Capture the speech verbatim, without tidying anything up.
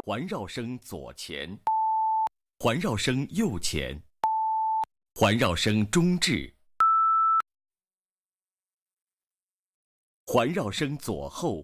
环绕声左前，环绕声右前，环绕声中置，环绕声左后，